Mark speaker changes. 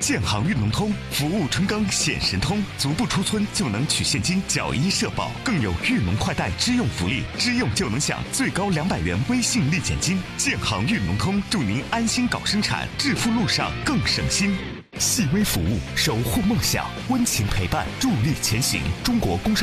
Speaker 1: 建行运农通服务春耕显神通，足不出村就能取现金缴医社保，更有运农快贷支用福利，支用就能享最高200元微信立减金。建行运农通祝您安心搞生产，致富路上更省心。细微服务，守护梦想，温情陪伴，助力前行。中国工商